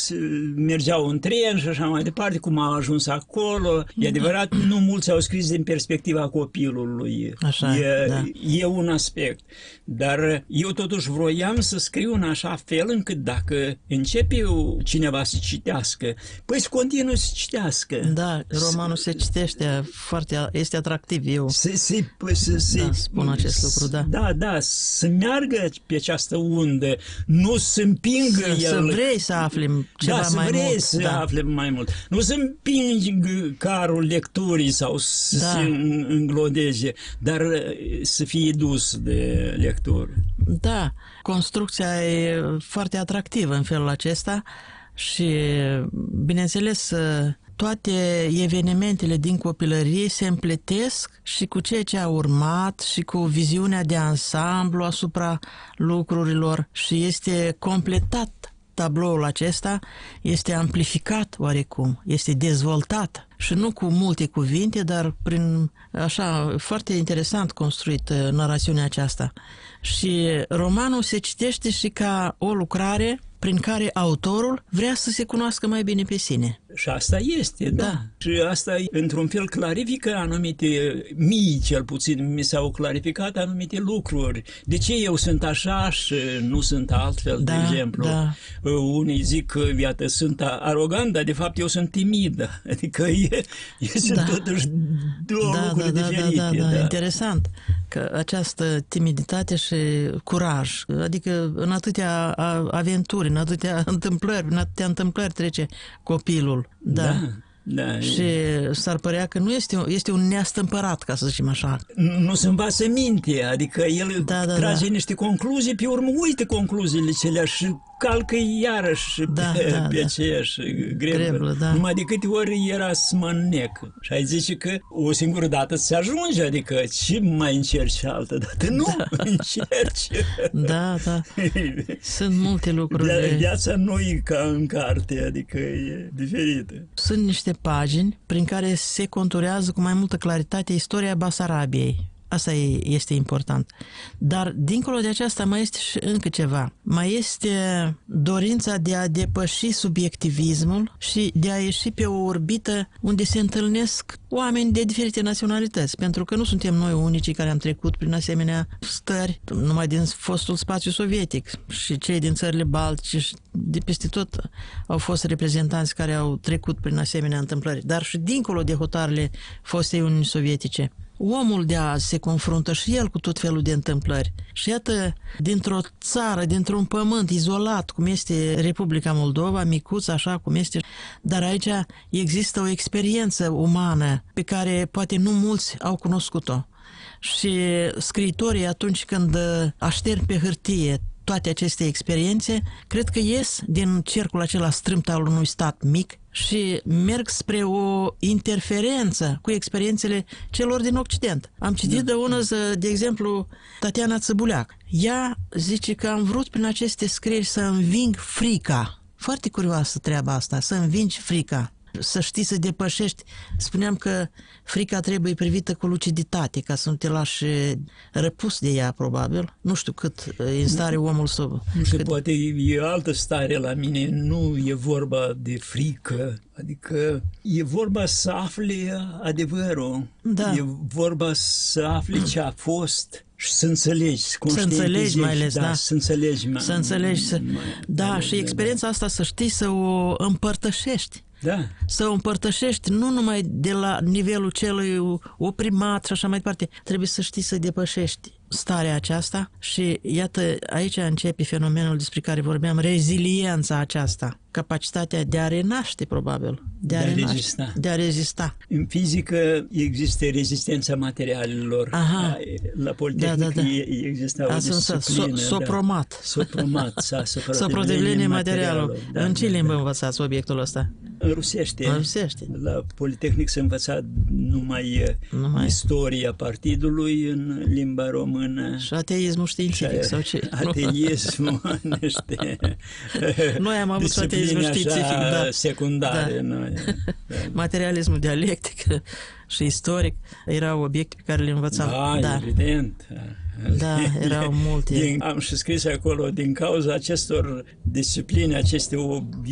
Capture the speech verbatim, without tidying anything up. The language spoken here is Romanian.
mergeau în tren și așa mai departe, cum au ajuns acolo. E adevărat, nu mulți au scris din perspectiva copilului. Așa, e, da. e un aspect. Dar eu totuși vroiam să scriu în așa fel încât dacă începe cineva să citească, păi să continue să citească. Da, romanul se citește foarte, este atractiv. Eu să, să, să, să, da, spun acest lucru, da. Da, da, să meargă pe această undă, nu să împingă să, el. Să vrei să afli ceva da, să mai vrei mult. să Da. afli mai mult. Nu să împingi carul lecturii sau să Da. se înglodeze, dar să fie dus de lectură. Da, construcția e foarte atractivă în felul acesta și, bineînțeles, toate evenimentele din copilărie se împletesc și cu ceea ce a urmat și cu viziunea de ansamblu asupra lucrurilor și este completat tabloul acesta, este amplificat oarecum, este dezvoltat și nu cu multe cuvinte, dar prin, așa, foarte interesant construit narațiunea aceasta. Și romanul se citește și ca o lucrare prin care autorul vrea să se cunoască mai bine pe sine. Și asta este, da. da. Și asta, într-un fel, clarifică anumite, mii cel puțin, mi s-au clarificat anumite lucruri. De ce eu sunt așa și nu sunt altfel, da, de exemplu? Da. Unii zic că, iată, sunt arogant, dar de fapt eu sunt timidă. Adică e, e sunt da. totuși două da, lucruri da, diferite. Da, da, da, da. Interesant că această timiditate și curaj, adică în atâtea aventuri, în atâtea întâmplări, în atâtea întâmplări trece copilul. Da. da. Da, și s-ar părea că nu este, este un neastâmpărat, ca să zicem așa. Nu, nu se învață minte, adică el da, da, trage da. niște concluzii, pe urmă uite concluziile celea și calcă iarăși da, pe, da, pe da. aceeași greblă. greblă da. Numai de câte ori era să mă înnec. Și ai zice că o singură dată se ajunge, adică ce mai încerci altă dată? Nu, da. încerci. Da, da. Sunt multe lucruri. Via- viața nu e ca în carte, adică e diferită. Sunt niște pagini prin care se conturează cu mai multă claritate istoria Basarabiei. Asta este important. Dar, dincolo de aceasta, mai este și încă ceva. Mai este dorința de a depăși subiectivismul și de a ieși pe o orbită unde se întâlnesc oameni de diferite naționalități. Pentru că nu suntem noi unicii care am trecut prin asemenea stări, numai din fostul spațiu sovietic. Și cei din țările baltice și de peste tot au fost reprezentanți care au trecut prin asemenea întâmplări. Dar și dincolo de hotarele fostei Uniuni Sovietice. Omul de azi se confruntă și el cu tot felul de întâmplări. Și iată, dintr-o țară, dintr-un pământ izolat, cum este Republica Moldova, micuță, așa cum este, dar aici există o experiență umană pe care poate nu mulți au cunoscut-o. Și scriitorii, atunci când așterg pe hârtie toate aceste experiențe, cred că ies din cercul acela strâmt al unui stat mic și merg spre o interferență cu experiențele celor din Occident. Am citit de ună, de exemplu, Tatiana Țăbuleac. Ea zice că am vrut prin aceste scrieri să înving frica. Foarte curioasă treaba asta, să învingi frica. Să știi să depășești. Spuneam că frica trebuie privită cu luciditate, ca să nu te lași răpus de ea, probabil. Nu știu cât e în stare omul să... Nu știu, cât... poate e altă stare la mine, nu e vorba de frică, adică e vorba să afli adevărul, da. E vorba să afli ce a fost și să înțelegi, să Să înțelegi mai ales, da. da. Să înțelegi mai, Să înțelegi, să... mai, da, mai, și da, experiența da. asta să știi să o împărtășești. Da. Să o împărtășești nu numai de la nivelul celui oprimat și așa mai departe. Trebuie să știi să depășești starea aceasta și iată, aici începe fenomenul despre care vorbeam, reziliența aceasta, capacitatea de a renaște, probabil. De a, de a renaște, rezista. De a rezista. În fizică există rezistența materialelor. Aha. La Politehnic da, da, da. exista o disciplină. So, sopromat. Da. Sopromat. Soprotivlenie materialul. Da, în ce da, limbă da. învățați obiectul ăsta? În rusește. În rusește. La Politehnic se învăța numai, numai istoria partidului în limba română. Și ateismul științific sau ce? Ateismul, niște noi am avut și ateismul științific, da. secundare. Da. Noi, da. Materialismul dialectic și istoric erau obiecte pe care le învățam. Da, da. evident. Da, erau multe. Din, am și scris acolo, din cauza acestor discipline, aceste